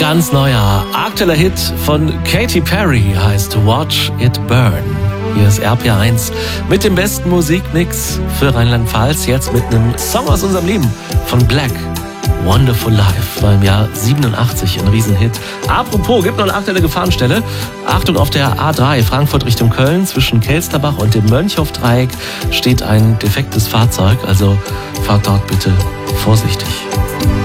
ganz neuer, aktueller Hit von Katy Perry heißt Watch It Burn. Hier ist RPR1 mit dem besten Musikmix für Rheinland-Pfalz. Jetzt mit einem Song aus unserem Leben von Black. Wonderful Life war im Jahr 87 ein Riesenhit. Apropos, gibt noch eine aktuelle Gefahrenstelle. Achtung, auf der A3 Frankfurt Richtung Köln zwischen Kelsterbach und dem Mönchhof-Dreieck steht ein defektes Fahrzeug. Also fahrt dort bitte vorsichtig.